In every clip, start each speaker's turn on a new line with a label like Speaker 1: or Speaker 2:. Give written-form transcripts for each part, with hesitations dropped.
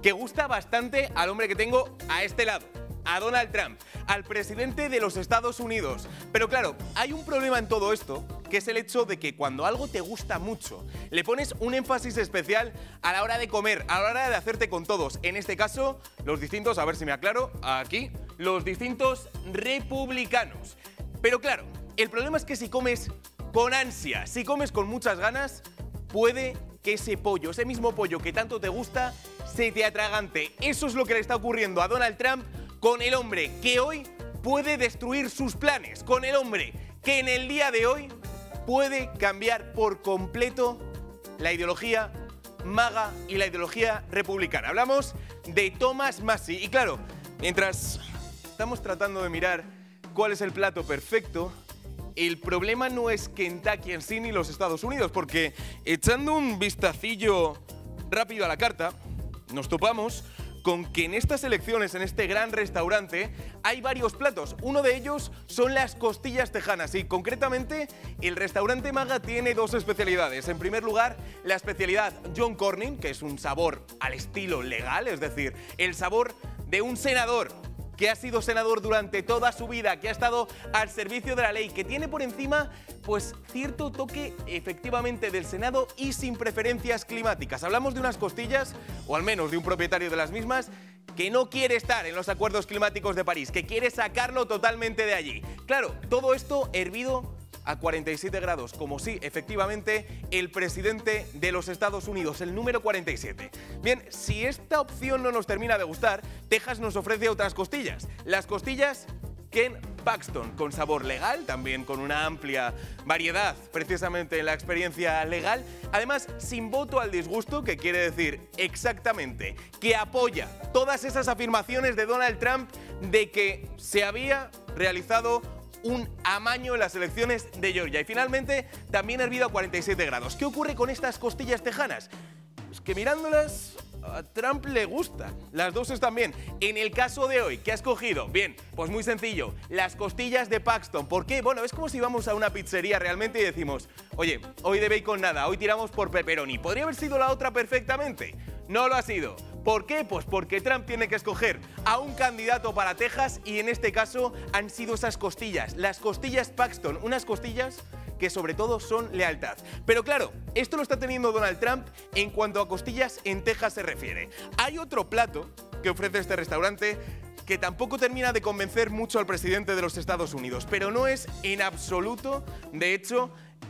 Speaker 1: que gusta bastante al hombre que tengo a este lado, a Donald Trump, al presidente de los Estados Unidos. Pero claro, hay un problema en todo esto, que es el hecho de que cuando algo te gusta mucho, le pones un énfasis especial a la hora de comer, a la hora de hacerte con todos. En este caso, los distintos, a ver si me aclaro, aquí, los distintos republicanos. Pero claro, el problema es que si comes con ansia, si comes con muchas ganas, puede que ese pollo, ese mismo pollo que tanto te gusta, se te atragante. Eso es lo que le está ocurriendo a Donald Trump con el hombre que hoy puede destruir sus planes, con el hombre que en el día de hoy puede cambiar por completo la ideología MAGA y la ideología republicana. Hablamos de Thomas Massie. Y claro, mientras estamos tratando de mirar cuál es el plato perfecto, el problema no es Kentucky en sí ni los Estados Unidos, porque echando un vistacillo rápido a la carta, nos topamos con que en estas elecciones, en este gran restaurante, hay varios platos. Uno de ellos son las costillas tejanas y concretamente el restaurante MAGA tiene dos especialidades. En primer lugar, la especialidad John Cornyn, que es un sabor al estilo legal, es decir, el sabor de un senador que ha sido senador durante toda su vida, que ha estado al servicio de la ley, que tiene por encima pues cierto toque efectivamente del Senado y sin preferencias climáticas. Hablamos de unas costillas, o al menos de un propietario de las mismas, que no quiere estar en los acuerdos climáticos de París, que quiere sacarlo totalmente de allí. Claro, todo esto hervido a 47 grados, como sí, efectivamente, el presidente de los Estados Unidos, el número 47. Bien, si esta opción no nos termina de gustar, Texas nos ofrece otras costillas. Las costillas Ken Paxton, con sabor legal, también con una amplia variedad, precisamente en la experiencia legal. Además, sin voto al disgusto, que quiere decir exactamente que apoya todas esas afirmaciones de Donald Trump de que se había realizado un amaño en las elecciones de Georgia. Y finalmente, también hervido a 47 grados. ¿Qué ocurre con estas costillas tejanas? Pues que mirándolas, a Trump le gustan. Las dos están bien. En el caso de hoy, ¿qué ha escogido? Bien, pues muy sencillo. Las costillas de Paxton. ¿Por qué? Bueno, es como si vamos a una pizzería realmente y decimos, oye, hoy de bacon nada, hoy tiramos por pepperoni. ¿Podría haber sido la otra perfectamente? No lo ha sido. ¿Por qué? Pues porque Trump tiene que escoger a un candidato para Texas y en este caso han sido esas costillas, las costillas Paxton, unas costillas que sobre todo son lealtad. Pero claro, esto lo está teniendo Donald Trump en cuanto a costillas en Texas se refiere. Hay otro plato que ofrece este restaurante que tampoco termina de convencer mucho al presidente de los Estados Unidos, pero no es en absoluto, de hecho,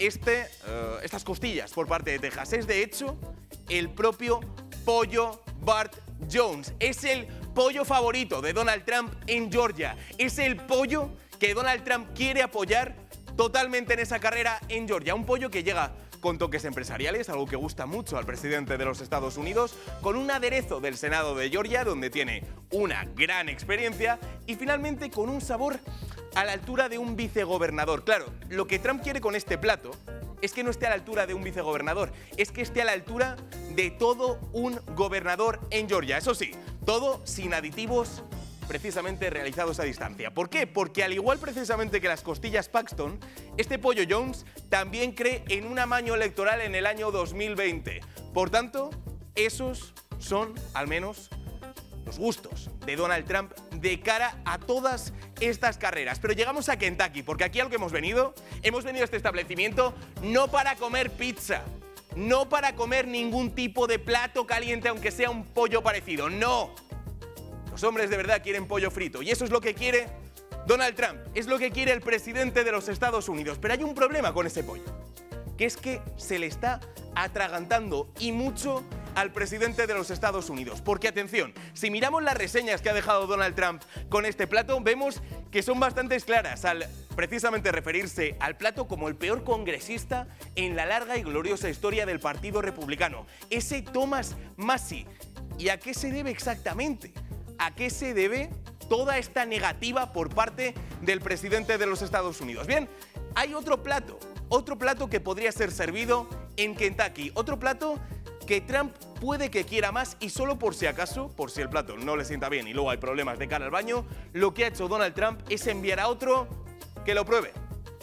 Speaker 1: estas costillas por parte de Texas. Es de hecho el propio pollo Bart Jones. Es el pollo favorito de Donald Trump en Georgia. Es el pollo que Donald Trump quiere apoyar totalmente en esa carrera en Georgia. Un pollo que llega con toques empresariales, algo que gusta mucho al presidente de los Estados Unidos, con un aderezo del Senado de Georgia, donde tiene una gran experiencia, y finalmente con un sabor a la altura de un vicegobernador. Claro, lo que Trump quiere con este plato es que no esté a la altura de un vicegobernador, es que esté a la altura de todo un gobernador en Georgia. Eso sí, todo sin aditivos precisamente realizados a distancia. ¿Por qué? Porque al igual precisamente que las costillas Paxton, este pollo Jones también cree en un amaño electoral en el año 2020. Por tanto, esos son al menos los gustos de Donald Trump de cara a todas estas carreras. Pero llegamos a Kentucky, porque aquí a lo que hemos venido a este establecimiento no para comer pizza, no para comer ningún tipo de plato caliente, aunque sea un pollo parecido, no. Los hombres de verdad quieren pollo frito, y eso es lo que quiere Donald Trump, es lo que quiere el presidente de los Estados Unidos. Pero hay un problema con ese pollo, que es que se le está atragantando y mucho al presidente de los Estados Unidos. Porque atención, si miramos las reseñas que ha dejado Donald Trump con este plato, vemos que son bastante claras al precisamente referirse al plato como el peor congresista en la larga y gloriosa historia del Partido Republicano. Ese Thomas Massie. ¿Y a qué se debe exactamente? ¿A qué se debe toda esta negativa por parte del presidente de los Estados Unidos? Bien, hay otro plato que podría ser servido en Kentucky, otro plato que Trump puede que quiera más, y solo por si acaso, por si el plato no le sienta bien y luego hay problemas de cara al baño, lo que ha hecho Donald Trump es enviar a otro que lo pruebe.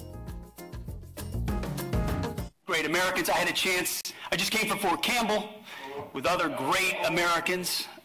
Speaker 2: Great Americans, I had a chance. I just came from Fort Campbell with other great Americans.